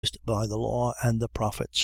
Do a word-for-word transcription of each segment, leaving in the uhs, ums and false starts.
by the law and the prophets,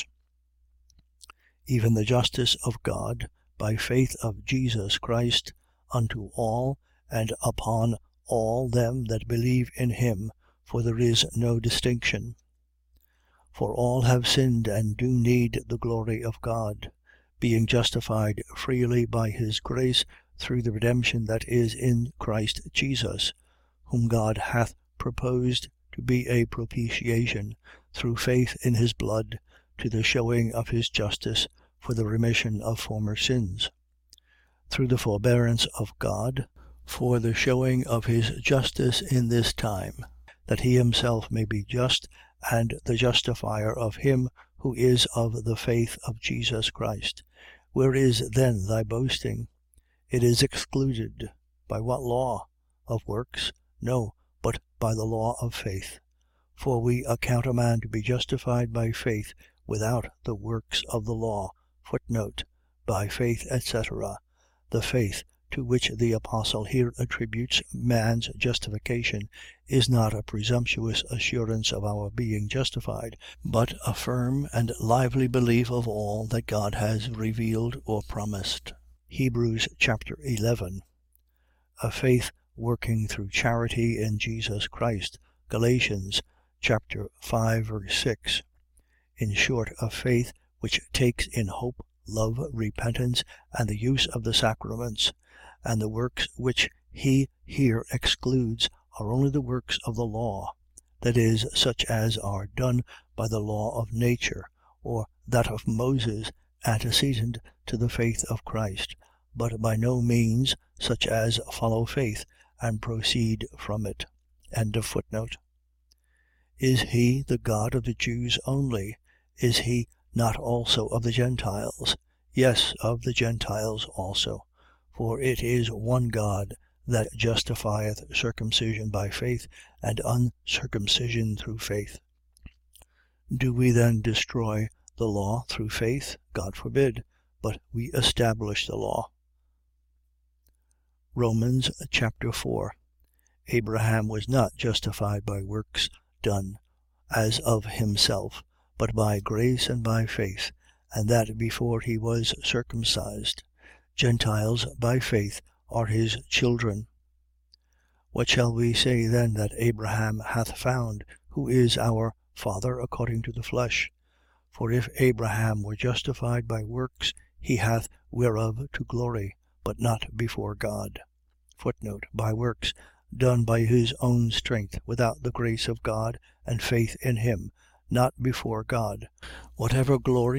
even the justice of God by faith of Jesus Christ unto all and upon all them that believe in him, for there is no distinction. For all have sinned and do need the glory of God, being justified freely by his grace through the redemption that is in Christ Jesus, whom God hath proposed to be a propitiation through faith in his blood, to the shewing of his justice, for the remission of former sins, through the forbearance of God, for the shewing of his justice in this time, that he himself may be just and the justifier of him who is of the faith of Jesus Christ. Where is then thy boasting? It is excluded. By what law? Of works? No, but by the law of faith. For we account a man to be justified by faith without the works of the law. Footnote. By faith, et cetera. The faith to which the apostle here attributes man's justification is not a presumptuous assurance of our being justified, but a firm and lively belief of all that God has revealed or promised. Hebrews chapter eleven. A faith working through charity in Jesus Christ. Galatians chapter five verse six. In short, a faith which takes in hope, love, repentance, and the use of the sacraments. And the works which he here excludes are only the works of the law, that is, such as are done by the law of nature, or that of Moses, antecedent to the faith of Christ, but by no means such as follow faith and proceed from it. End of footnote. Is he the God of the Jews only? Is he not also of the Gentiles? Yes, of the Gentiles also. For it is one God that justifieth circumcision by faith and uncircumcision through faith. Do we then destroy the law through faith? God forbid. But we establish the law. Romans chapter four. Abraham was not justified by works done as of himself, but by grace and by faith, and that before he was circumcised. Gentiles by faith are his children. What shall we say then that Abraham hath found, who is our father according to the flesh? For if Abraham were justified by works, he hath whereof to glory, but not before God. Footnote. By works done by his own strength, without the grace of God and faith in him, not before God. Whatever glory